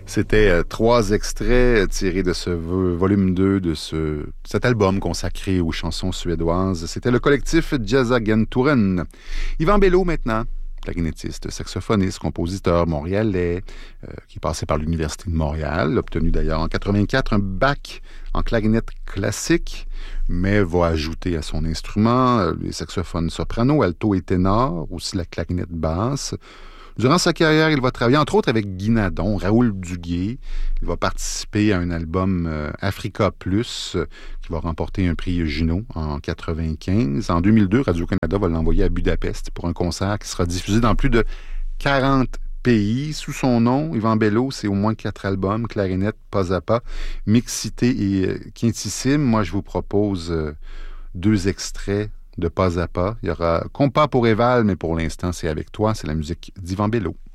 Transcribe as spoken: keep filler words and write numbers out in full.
C'était euh, trois extraits tirés de ce vo- volume deux de ce, cet album consacré aux chansons suédoises. C'était le collectif Jazzagenturen. Yvan Bello maintenant, clarinettiste, saxophoniste, compositeur montréalais, euh, qui est passé par l'Université de Montréal, obtenu d'ailleurs en quatre-vingt-quatre un bac en clarinette classique, mais va ajouter à son instrument euh, les saxophones soprano, alto et ténor, aussi la clarinette basse. Durant sa carrière, il va travailler entre autres avec Guy Nadon, Raoul Duguay. Il va participer à un album euh, Africa Plus euh, qui va remporter un prix Juno en quatre-vingt-quinze. En deux mille deux, Radio-Canada va l'envoyer à Budapest pour un concert qui sera diffusé dans plus de quarante pays. Sous son nom, Yvan Bello, c'est au moins quatre albums, clarinette, pas à pas, mixité et euh, quintissime. Moi, je vous propose euh, deux extraits de Pas à pas. Il y aura Compas pour Éval, mais pour l'instant, c'est avec toi. C'est la musique d'Yvan Bello.